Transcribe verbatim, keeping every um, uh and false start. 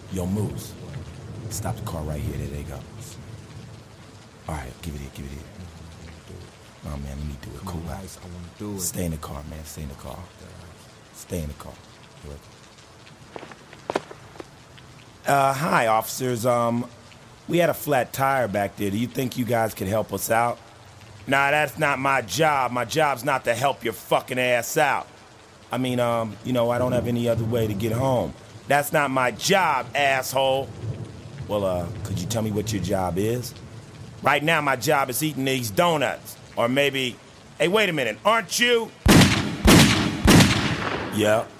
Yo, Moose. Stop the car right here. There they go. All right, give it here, give it here. No, man, let me do it. Cool out. I want to do it. Stay in the car, man. Stay in the car. Stay in the car. Uh, hi, officers. Um, we had a flat tire back there. Do you think you guys could help us out? Nah, that's not my job. My job's not to help your fucking ass out. I mean, um, you know, I don't have any other way to get home. That's not my job, asshole. Well, uh, could you tell me what your job is? Right now, my job is eating these donuts. Or maybe, hey, wait a minute, aren't you? Yeah.